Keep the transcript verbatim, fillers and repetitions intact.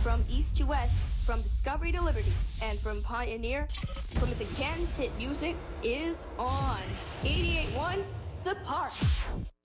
From east to west, from discovery to liberty, and from pioneer, Plymouth Again's hit music is on. eighty-eight point one, The Park.